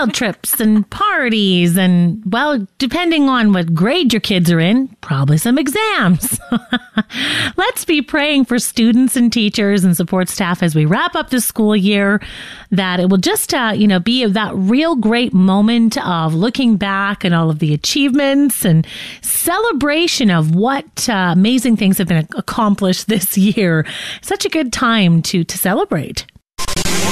field trips and parties and, well, depending on what grade your kids are in, probably some exams. Let's be praying for students and teachers and support staff as we wrap up the school year, that it will just, be that real great moment of looking back and all of the achievements and celebration of what amazing things have been accomplished this year. Such a good time to celebrate.